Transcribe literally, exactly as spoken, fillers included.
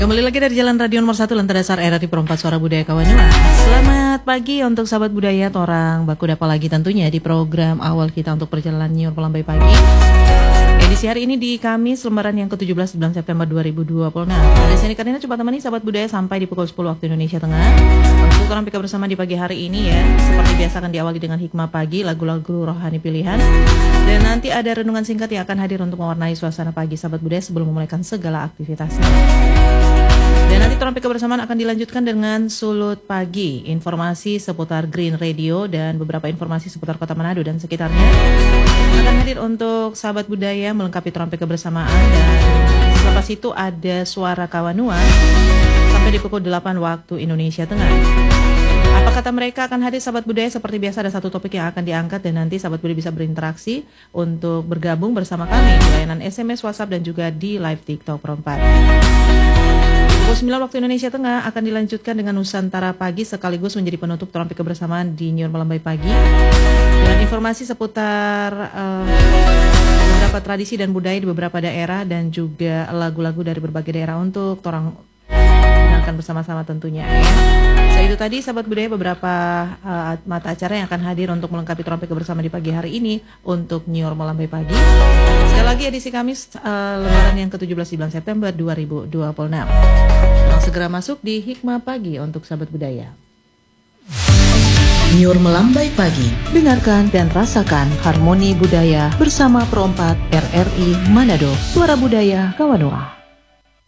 kembali lagi dari Jalan Radio Nomor satu Lantai Dasar R R I Perempat Suara Budaya Kawanua. Selamat pagi untuk sahabat budaya, torang baku dapat lagi tentunya di program awal kita untuk perjalanan Nyur Melambai Pagi. Edisi hari ini di Kamis, lembaran yang ke tujuh belas bulan September dua ribu dua puluh enam. Dari sini Karina coba temani sahabat budaya sampai di pukul sepuluh waktu Indonesia Tengah. Untuk orang pika bersama di pagi hari ini ya, seperti biasa akan diawali dengan hikmah pagi, lagu-lagu rohani pilihan. Dan nanti ada renungan singkat yang akan hadir untuk mewarnai suasana pagi sahabat budaya sebelum memulaikan segala aktivitasnya. Dan nanti Torang Pika Bersamaan akan dilanjutkan dengan Sulut Pagi, informasi seputar Green Radio dan beberapa informasi seputar Kota Manado dan sekitarnya akan hadir untuk sahabat budaya melengkapi Torang Pika Bersamaan. Dan selepas itu ada Suara Kawanua sampai di pukul delapan waktu Indonesia Tengah. Apa kata mereka akan hadir sahabat budaya? Seperti biasa ada satu topik yang akan diangkat dan nanti sahabat budaya bisa berinteraksi untuk bergabung bersama kami di layanan S M S, WhatsApp dan juga di live TikTok perempat. Pukul sembilan waktu Indonesia Tengah akan dilanjutkan dengan Nusantara Pagi sekaligus menjadi penutup Torang Pika Bersamaan di Nyur Melambai Pagi dengan informasi seputar uh, beberapa tradisi dan budaya di beberapa daerah dan juga lagu-lagu dari berbagai daerah untuk Torang dengarkan bersama-sama tentunya ya. So itu tadi sahabat budaya beberapa uh, mata acara yang akan hadir untuk melengkapi Torang Pika Bersama di pagi hari ini untuk Nyur Melambai Pagi. Sekali lagi edisi Kamis uh, lembaran yang ke tujuh belas di bulan September dua ribu dua puluh enam. Nah, segera masuk di Hikmah Pagi untuk sahabat budaya. Nyur Melambai Pagi. Dengarkan dan rasakan harmoni budaya bersama Perompat R R I Manado, Suara Budaya Kawanua.